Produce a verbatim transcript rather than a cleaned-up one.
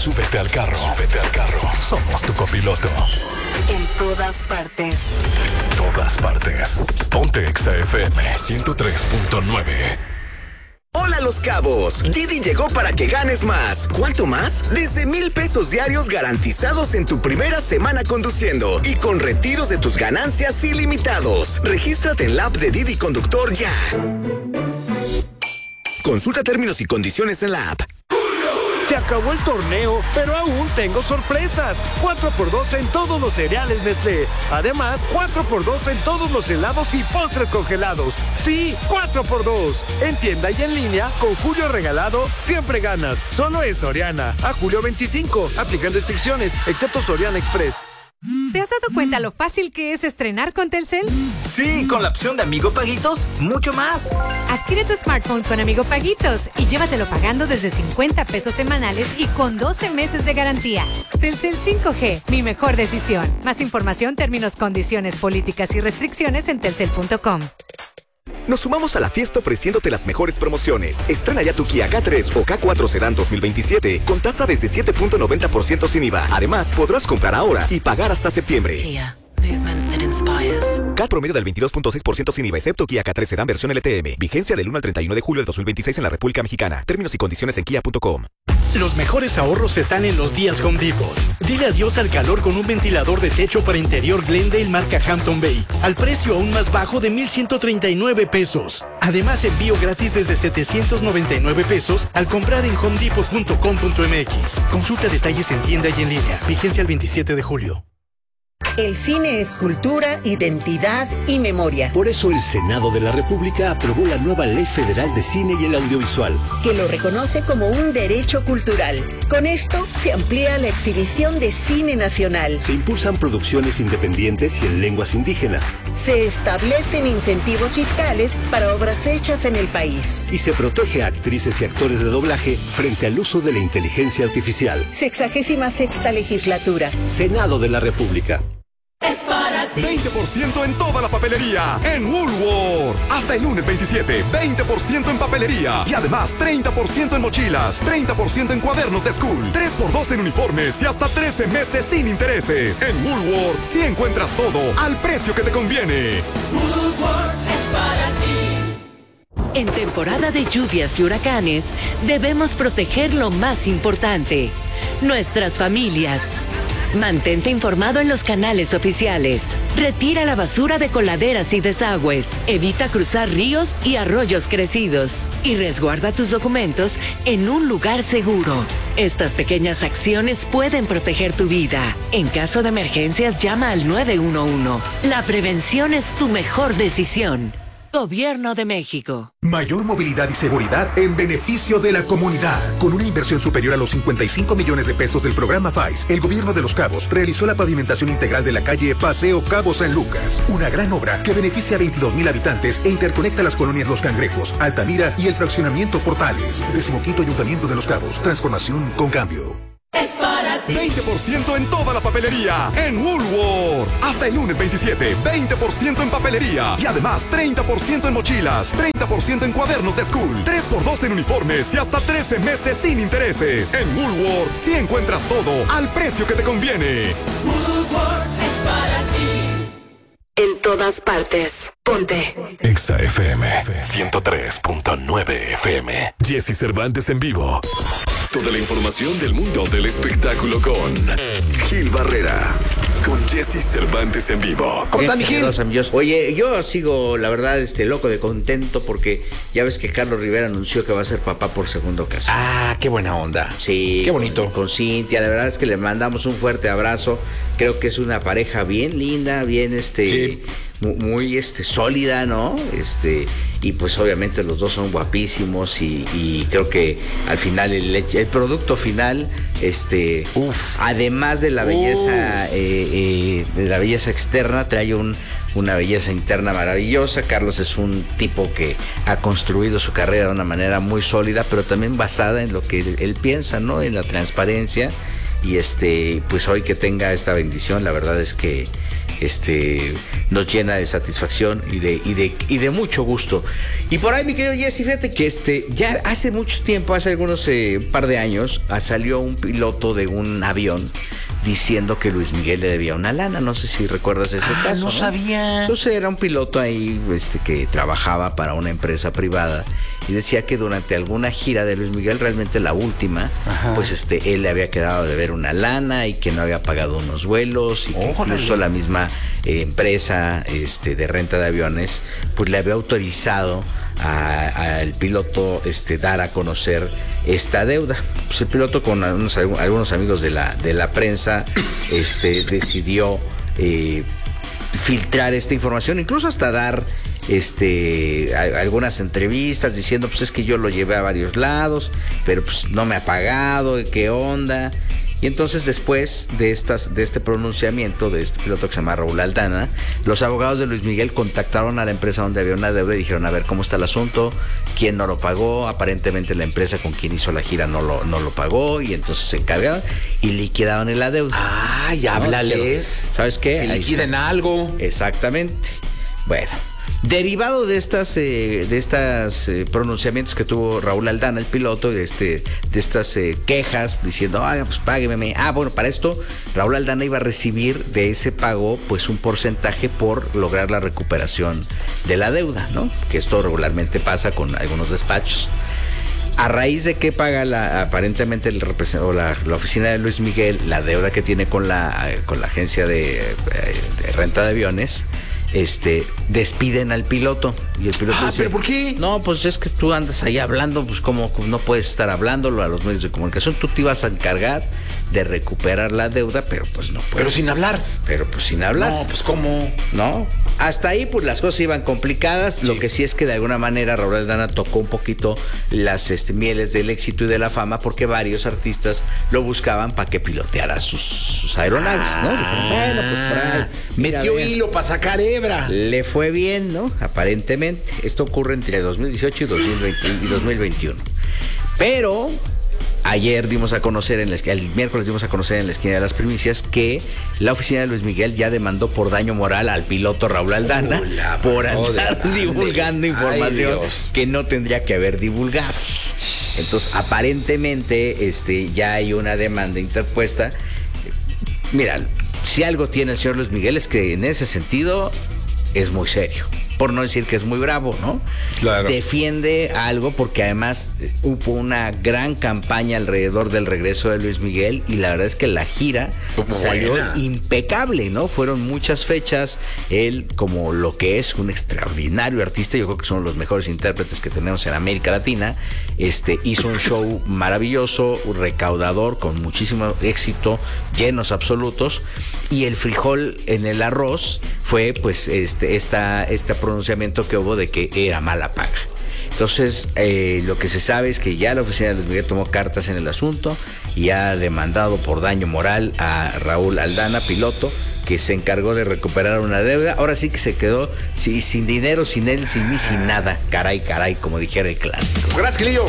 Súbete al carro. Súbete al carro. Somos tu copiloto. En todas partes. En todas partes. Ponte Exa F M ciento tres punto nueve. Hola Los Cabos, Didi llegó para que ganes más. ¿Cuánto más? Desde mil pesos diarios garantizados en tu primera semana conduciendo y con retiros de tus ganancias ilimitados. Regístrate en la app de Didi Conductor ya. Consulta términos y condiciones en la app. Se acabó el torneo, pero aún tengo sorpresas. cuatro por dos en todos los cereales Nestlé. Además, cuatro por dos en todos los helados y postres congelados. Sí, cuatro por dos. En tienda y en línea, con Julio Regalado, siempre ganas. Solo es Soriana. A julio veinticinco. Aplican restricciones, excepto Soriana Express. ¿Te has dado cuenta lo fácil que es estrenar con Telcel? Sí, con la opción de Amigo Paguitos, mucho más. Adquiere tu smartphone con Amigo Paguitos y llévatelo pagando desde cincuenta pesos semanales y con doce meses de garantía. Telcel cinco G, mi mejor decisión. Más información, términos, condiciones, políticas y restricciones en telcel punto com. Nos sumamos a la fiesta ofreciéndote las mejores promociones. Estrena ya tu Kia K tres o K cuatro Sedan dos mil veintisiete con tasa desde siete punto noventa por ciento sin I V A. Además, podrás comprar ahora y pagar hasta septiembre. Kia, movement that inspires. C A T promedio del veintidós punto seis por ciento sin I V A, excepto Kia K tres Sedan versión L T M. Vigencia del uno al treinta y uno de julio de dos mil veintiséis en la República Mexicana. Términos y condiciones en kia punto com. Los mejores ahorros están en los días Home Depot. Dile adiós al calor con un ventilador de techo para interior Glendale marca Hampton Bay, al precio aún más bajo de mil ciento treinta y nueve pesos. Además, envío gratis desde setecientos noventa y nueve pesos al comprar en home depot punto com punto m x. Consulta detalles en tienda y en línea. Vigencia el veintisiete de julio. El cine es cultura, identidad y memoria. Por eso el Senado de la República aprobó la nueva Ley Federal de Cine y el Audiovisual, que lo reconoce como un derecho cultural. Con esto se amplía la exhibición de cine nacional. Se impulsan producciones independientes y en lenguas indígenas. Se establecen incentivos fiscales para obras hechas en el país. Y se protege a actrices y actores de doblaje frente al uso de la inteligencia artificial. Sexagésima sexta legislatura. Senado de la República. Es para ti. veinte por ciento en toda la papelería en Woolworth. Hasta el lunes veintisiete, veinte por ciento en papelería. Y además treinta por ciento en mochilas, treinta por ciento en cuadernos de school, tres por dos en uniformes y hasta trece meses sin intereses. En Woolworth sí encuentras todo al precio que te conviene. Woolworth es para ti. En temporada de lluvias y huracanes, debemos proteger lo más importante, nuestras familias. Mantente informado en los canales oficiales. Retira la basura de coladeras y desagües. Evita cruzar ríos y arroyos crecidos. Y resguarda tus documentos en un lugar seguro. Estas pequeñas acciones pueden proteger tu vida. En caso de emergencias, llama al nueve uno uno. La prevención es tu mejor decisión. Gobierno de México. Mayor movilidad y seguridad en beneficio de la comunidad. Con una inversión superior a los cincuenta y cinco millones de pesos del programa F A I S, el gobierno de Los Cabos realizó la pavimentación integral de la calle Paseo Cabo San Lucas. Una gran obra que beneficia a veintidós mil habitantes e interconecta las colonias Los Cangrejos, Altamira y el fraccionamiento Portales. Decimoquinto Ayuntamiento de Los Cabos. Transformación con cambio. Es para ti. veinte por ciento en toda la papelería en Woolworth. Hasta el lunes veintisiete, veinte por ciento en papelería. Y además treinta por ciento en mochilas, treinta por ciento en cuadernos de school, tres por dos en uniformes y hasta trece meses sin intereses. En Woolworth sí encuentras todo al precio que te conviene. Woolworth es para ti. En todas partes. Ponte Exa F M ciento tres punto nueve F M. Jesse Cervantes en vivo. Toda la información del mundo del espectáculo con Gil Barrera. Con Jesse Cervantes en vivo. ¿Cómo están, mi Gil? Amigos. Oye, yo sigo, la verdad, este loco de contento porque ya ves que Carlos Rivera anunció que va a ser papá por segunda ocasión. Ah, qué buena onda. Sí. Qué bonito. Con, con Cintia, la verdad es que le mandamos un fuerte abrazo. Creo que es una pareja bien linda, bien este... Sí. Muy, muy este sólida, ¿no? Este, y pues obviamente los dos son guapísimos y, y creo que al final el, el producto final, este, uf, además de la belleza, eh, eh, de la belleza externa, trae un una belleza interna maravillosa. Carlos es un tipo que ha construido su carrera de una manera muy sólida, pero también basada en lo que él, él piensa, ¿no? En la transparencia. Y este, pues hoy que tenga esta bendición, la verdad es que este, nos llena de satisfacción y de, y de, y de mucho gusto. Y por ahí, mi querido Jesse, fíjate que este, ya hace mucho tiempo, hace algunos eh, par de años, salió un piloto de un avión diciendo que Luis Miguel le debía una lana. No sé si recuerdas ese ah, caso. No, ¿no? sabía. Entonces era un piloto ahí este, que trabajaba para una empresa privada y decía que durante alguna gira de Luis Miguel, realmente la última, Ajá. pues este él le había quedado de ver una lana y que no había pagado unos vuelos y que Ojalá. incluso la misma eh, empresa este, de renta de aviones pues le había autorizado al piloto este, dar a conocer esta deuda. Pues el piloto con algunos, algunos amigos de la, de la prensa este, decidió eh, filtrar esta información, incluso hasta dar este algunas entrevistas diciendo pues es que yo lo llevé a varios lados, pero pues no me ha pagado, ¿qué onda? Y entonces después de estas de este pronunciamiento de este piloto que se llama Raúl Aldana, los abogados de Luis Miguel contactaron a la empresa donde había una deuda y dijeron a ver cómo está el asunto, quién no lo pagó, aparentemente la empresa con quien hizo la gira no lo, no lo pagó y entonces se encargaron y liquidaron en la deuda. Ah, ya ¿no? háblales. ¿Sabes qué? Que liquiden algo. Exactamente. Bueno. Derivado de estas eh, de estas eh, pronunciamientos que tuvo Raúl Aldana, el piloto, de este de estas eh, quejas diciendo, ah, pues págueme. Ah, bueno, para esto Raúl Aldana iba a recibir de ese pago pues un porcentaje por lograr la recuperación de la deuda, ¿no? Que esto regularmente pasa con algunos despachos. A raíz de que paga la aparentemente el o la, la oficina de Luis Miguel la deuda que tiene con la con la agencia de, de renta de aviones, este despiden al piloto y el piloto ah, dice, ¿pero por qué? No, pues es que tú andas ahí hablando, pues como no puedes estar hablándolo a los medios de comunicación, tú te ibas a encargar de recuperar la deuda, pero pues no puedes. Pero sin hablar. Pero pues sin hablar. No, pues ¿cómo? No. Hasta ahí pues las cosas iban complicadas. Sí. Lo que sí es que de alguna manera Raúl Aldana tocó un poquito las este, mieles del éxito y de la fama porque varios artistas lo buscaban para que piloteara sus, sus aeronaves, ah, ¿no? Dijeron, bueno, pues por ahí. Metió hilo para sacar hebra. Le fue bien, ¿no? Aparentemente. Esto ocurre entre dos mil dieciocho y, dos mil veinte, y dos mil veintiuno. Pero ayer dimos a conocer, en la, el miércoles dimos a conocer en la esquina de las primicias que la oficina de Luis Miguel ya demandó por daño moral al piloto Raúl Aldana Hola, por andar de divulgando información que no tendría que haber divulgado. Entonces, aparentemente, este, ya hay una demanda interpuesta. Mira, si algo tiene el señor Luis Miguel es que en ese sentido es muy serio. Por no decir que es muy bravo, ¿no? Claro. Defiende algo porque además hubo una gran campaña alrededor del regreso de Luis Miguel y la verdad es que la gira Como salió buena. impecable, ¿no? Fueron muchas fechas. Él, como lo que es un extraordinario artista, yo creo que son los mejores intérpretes que tenemos en América Latina, este, hizo un show maravilloso, recaudador, con muchísimo éxito, llenos absolutos, y el frijol en el arroz fue pues este esta esta pronunciamiento que hubo de que era mala paga. Entonces, eh, lo que se sabe es que ya la oficina de Luis Miguel tomó cartas en el asunto y ha demandado por daño moral a Raúl Aldana, piloto, que se encargó de recuperar una deuda. Ahora sí que se quedó sí, sin dinero, sin él, sin mí, sin nada. Caray, caray, como dijera el clásico. Gracias, Gilillo.